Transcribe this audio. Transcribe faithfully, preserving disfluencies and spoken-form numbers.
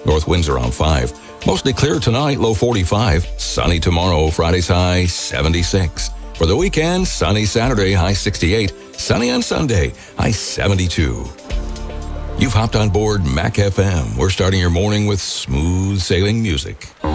North winds around five. Mostly clear tonight, low forty-five. Sunny tomorrow, Friday's high seventy-six. For the weekend, sunny Saturday, high sixty-eight. Sunny on Sunday, high seventy-two. You've hopped on board Mac F M. We're starting your morning with smooth sailing music.